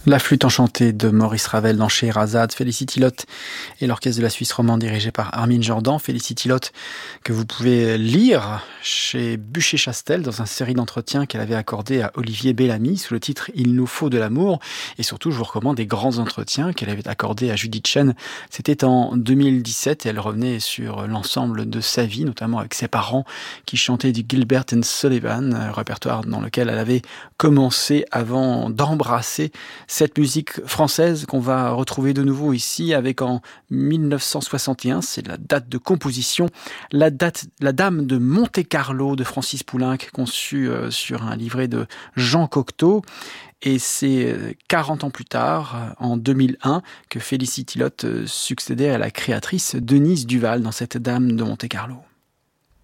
La flûte enchantée de Maurice Ravel dans Scheherazade, Félicity Lotte et l'orchestre de la Suisse romande dirigé par Armin Jordan. Félicity Lotte que vous pouvez lire chez Bucher-Chastel dans une série d'entretiens qu'elle avait accordé à Olivier Bellamy sous le titre « Il nous faut de l'amour ». Et surtout, je vous recommande des grands entretiens qu'elle avait accordés à Judith Chen. C'était en 2017 et elle revenait sur l'ensemble de sa vie, notamment avec ses parents qui chantaient du Gilbert and Sullivan, un répertoire dans lequel elle avait commencé avant d'embrasser cette musique française qu'on va retrouver de nouveau ici avec en 1961, c'est la date de composition, la Dame de Monte-Carlo de Francis Poulenc, conçue sur un livret de Jean Cocteau. Et c'est 40 ans plus tard, en 2001, que Félicity Lotte succédait à la créatrice Denise Duval dans cette Dame de Monte-Carlo.